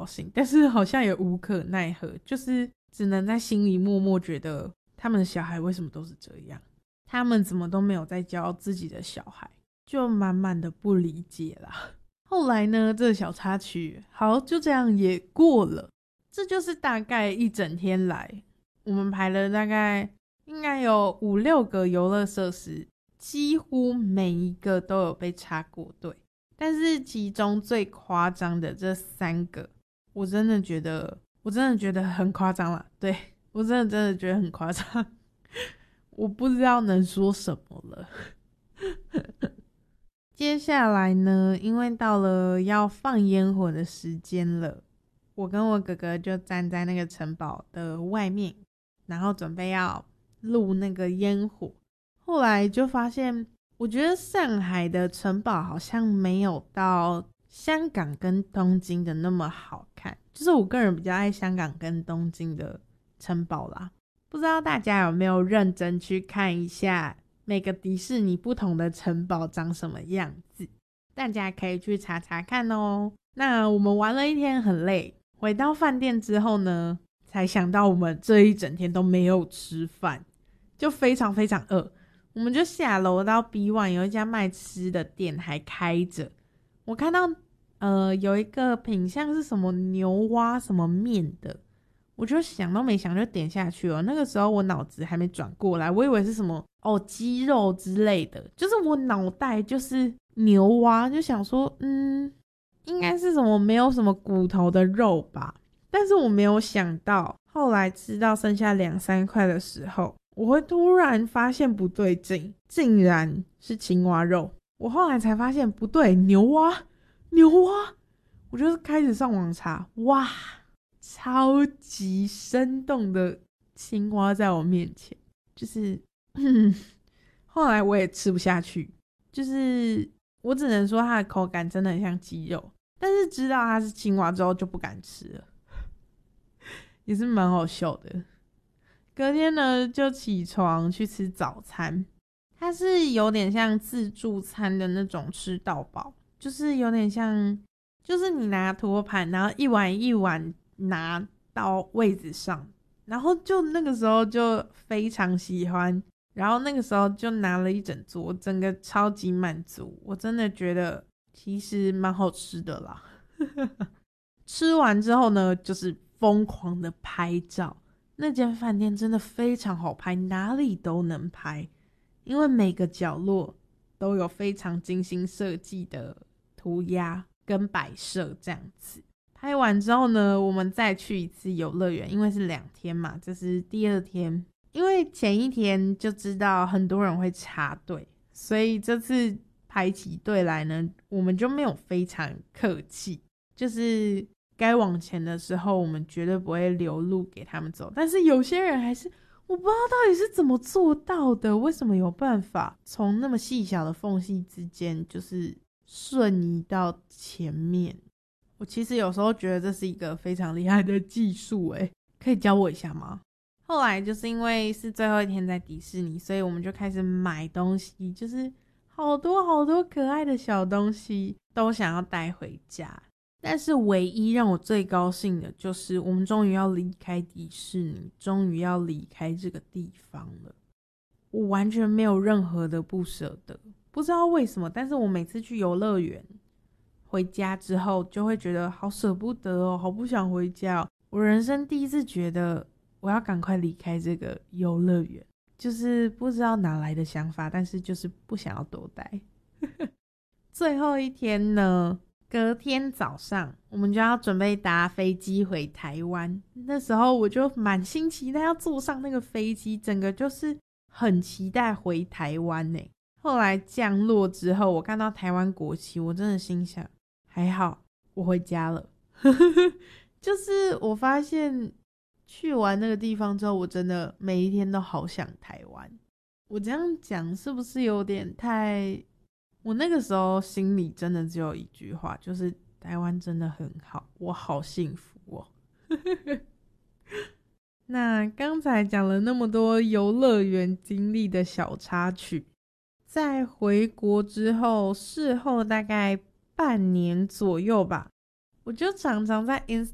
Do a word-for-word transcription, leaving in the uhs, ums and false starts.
高兴，但是好像也无可奈何，就是只能在心里默默觉得他们的小孩为什么都是这样，他们怎么都没有在教自己的小孩，就满满的不理解啦。后来呢，这个小插曲好就这样也过了。这就是大概一整天来我们排了大概应该有五六个游乐设施，几乎每一个都有被插过队，但是其中最夸张的这三个我真的觉得我真的觉得很夸张啦，对，我真的真的觉得很夸张，我不知道能说什么了。接下来呢，因为到了要放烟火的时间了，我跟我哥哥就站在那个城堡的外面，然后准备要录那个烟火。后来就发现，我觉得上海的城堡好像没有到香港跟东京的那么好看，就是我个人比较爱香港跟东京的城堡啦。不知道大家有没有认真去看一下每个迪士尼不同的城堡长什么样子，大家可以去查查看哦。那我们玩了一天很累，回到饭店之后呢，才想到我们这一整天都没有吃饭，就非常非常饿。我们就下楼到 B 一 有一家卖吃的店还开着，我看到呃有一个品项是什么牛蛙什么面的，我就想都没想就点下去了。那个时候我脑子还没转过来，我以为是什么哦鸡肉之类的，就是我脑袋就是牛蛙，就想说嗯应该是什么没有什么骨头的肉吧，但是我没有想到后来吃到剩下两三块的时候，我会突然发现不对劲，竟然是青蛙肉。我后来才发现不对，牛蛙牛蛙，我就开始上网查，哇，超级生动的青蛙在我面前，就是后来我也吃不下去，就是我只能说它的口感真的很像鸡肉，但是知道它是青蛙之后就不敢吃了，也是蛮好笑的。隔天呢就起床去吃早餐，它是有点像自助餐的那种吃到饱，就是有点像就是你拿托盘然后一碗一碗拿到位子上，然后就那个时候就非常喜欢，然后那个时候就拿了一整桌，整个超级满足，我真的觉得其实蛮好吃的啦。吃完之后呢就是疯狂的拍照，那间饭店真的非常好拍，哪里都能拍，因为每个角落都有非常精心设计的涂鸦跟摆设这样子。拍完之后呢，我们再去一次游乐园，因为是两天嘛，这是第二天。因为前一天就知道很多人会插队，所以这次排起队来呢，我们就没有非常客气，就是该往前的时候我们绝对不会留路给他们走，但是有些人还是我不知道到底是怎么做到的，为什么有办法从那么细小的缝隙之间就是瞬移到前面。我其实有时候觉得这是一个非常厉害的技术耶，可以教我一下吗？后来就是因为是最后一天在迪士尼，所以我们就开始买东西，就是好多好多可爱的小东西都想要带回家。但是唯一让我最高兴的就是我们终于要离开迪士尼，终于要离开这个地方了。我完全没有任何的不舍得，不知道为什么，但是我每次去游乐园回家之后就会觉得好舍不得哦，好不想回家哦。我人生第一次觉得我要赶快离开这个游乐园，就是不知道哪来的想法，但是就是不想要多待。最后一天呢，隔天早上我们就要准备搭飞机回台湾，那时候我就满心期待要坐上那个飞机，整个就是很期待回台湾耶。后来降落之后，我看到台湾国旗，我真的心想还好我回家了。就是我发现去完那个地方之后，我真的每一天都好想台湾。我这样讲是不是有点太，我那个时候心里真的只有一句话，就是台湾真的很好，我好幸福哦。那刚才讲了那么多游乐园经历的小插曲，在回国之后，事后大概半年左右吧，我就常常在 Instagram